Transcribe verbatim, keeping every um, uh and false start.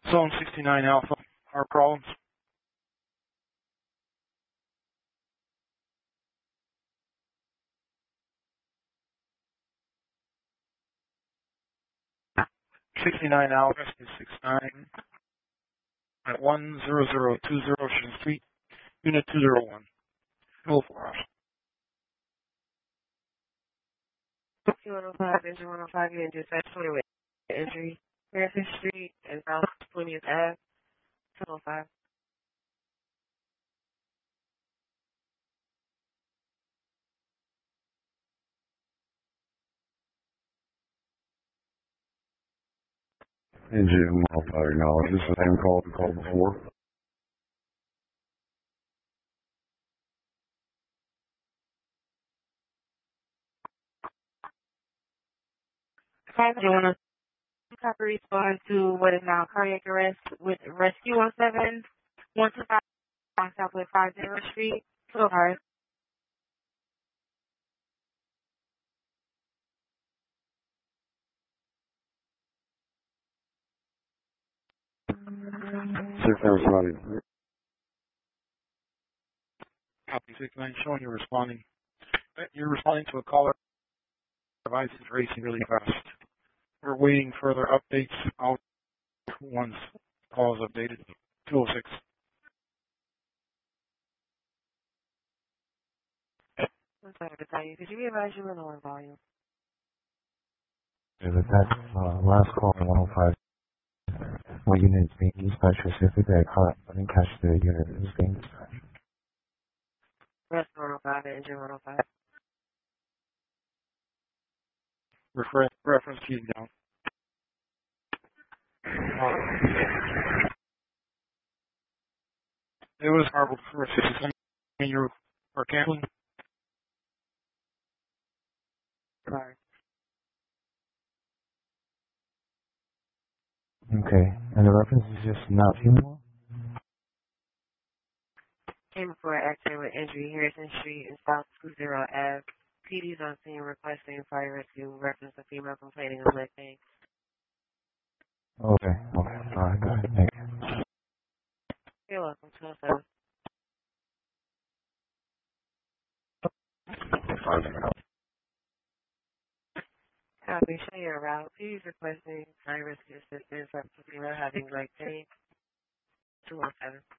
Zone sixty-nine Alpha, our problems. sixty-nine Alpha is six nine at one zero zero two zero Washington Street, Unit two zero one. Go for us. one oh five, engine one oh five, you injured sexually with injury. Harrison Street and South twentieth Ave, two oh five. Engine one oh five acknowledges the same call we called before. five one copy respond to what is now cardiac arrest with rescue one seven one two five Southwest five zero Street, two oh five. six nine somebody. Copy six nine, showing you're responding. You're responding to a caller. Device is racing really fast. We're waiting further updates out once call is updated. two oh six. I'm sorry to tell you. Could you advise you in lower volume? Yeah, but that's uh, last call on one oh five. What unit is being dispatched specifically? I caught. I didn't catch the unit that was being dispatched. Rest one oh five, engine one oh five. Refer reference keys down. It was harbored for assistance when you were canceling. Sorry. Okay, and the reference is just not funeral? Came before accident with injury, Harrison Street and South two zero Ave. P D's on scene requesting fire rescue. Reference a female complaining of leg pain. Okay, okay, alright, got it, thank you. You're welcome, two oh seven. Copy, show your route. Please requesting fire rescue assistance for female having leg pain. two oh seven.